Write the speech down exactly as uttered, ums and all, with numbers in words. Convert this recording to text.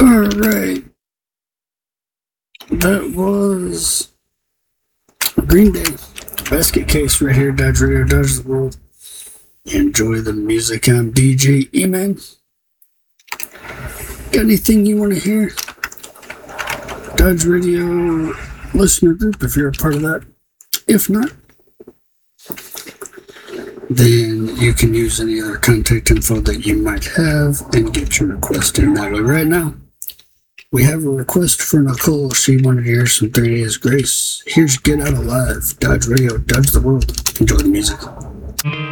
Alright. That was Green Day. Basket Case right here. Dodge Radio, Dodge the World. Enjoy the music. I'm D J E-Man. Got anything you want to hear? Dodge Radio listener group, if you're a part of that. If not, then you can use any other contact info that you might have and get your request in that way. Right now, we have a request for Nicole. She wanted to hear some Three Days Grace. Here's Get Out Alive. Dodge Radio, Dodge the World. Enjoy the music.